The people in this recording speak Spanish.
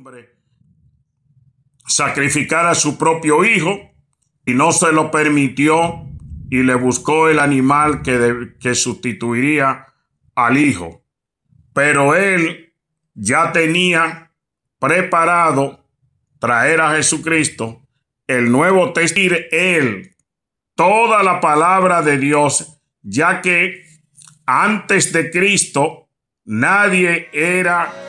hombre sacrificar a su propio hijo y no se lo permitió y le buscó el animal que sustituiría al hijo. Pero él ya tenía preparado traer a Jesucristo, el Nuevo Testamento, él, toda la palabra de Dios, ya que antes de Cristo nadie era